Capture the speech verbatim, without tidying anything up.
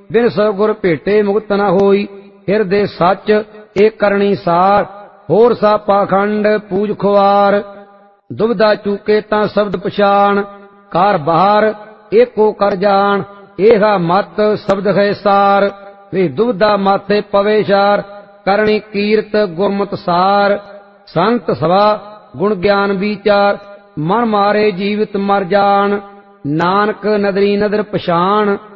बिन सतगुर भेटे मुक्त न होई। हिरदे सच एक करनी सार, होर सा पाखंड पूज खुआर। दुविधा चूके तां शब्द पछाण, कार बाहर एको कर जान। एहा मत शब्द है सार, वे दुविधा माथे पवे चार। करनी कीरत गुरमत सार, संत सभा गुण ज्ञान विचार। मन मारे जीवित मर जान, नानक नदरी नदर पछाण।